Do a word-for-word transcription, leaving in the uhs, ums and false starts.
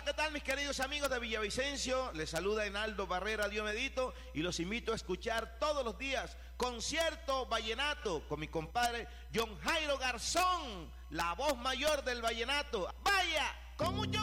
¿qué tal mis queridos amigos de Villavicencio? Les saluda Enaldo Barrera Diomedito y los invito a escuchar todos los días Concierto Vallenato con mi compadre John Jairo Garzón, la voz mayor del vallenato. ¡Vaya! ¡Con mucho